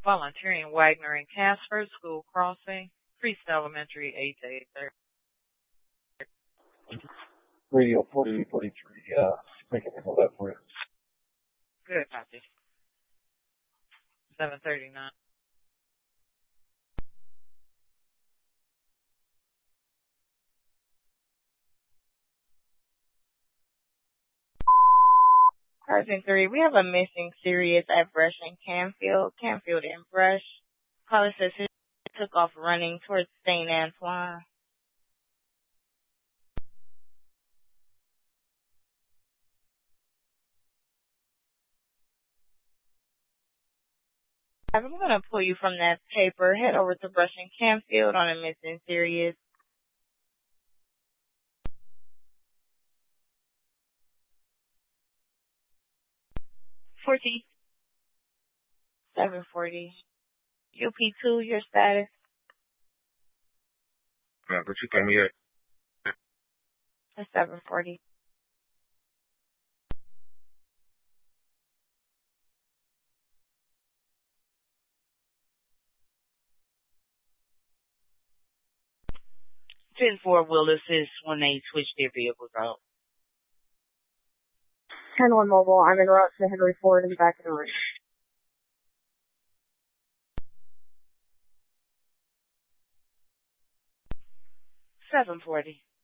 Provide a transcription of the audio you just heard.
Volunteering Wagner and Casper, School Crossing, Priest Elementary, 8 to 8:30. Radio 4043, I can handle that for you. Good, copy. 7:39. Person 3, we have a missing Sirius at Brush and Canfield and Brush. Caller says he took off running towards St. Antoine. I'm going to pull you from that paper. Head over to Brush and Canfield on a missing Sirius. $14. 740. UP2, your status? But you told me that. That's 740. Ten four will assist when they switch their vehicles out. 10-1 mobile, I'm en route to Henry Ford in the back of the room. 740.